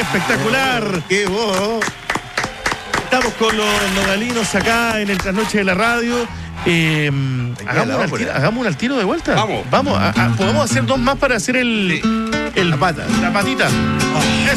Espectacular. ¡Qué voz! Estamos con los nogalinos acá en el Trasnoche de la Radio. Hagamos un al tiro de vuelta. Vamos. Podemos hacer dos más para hacer la patita.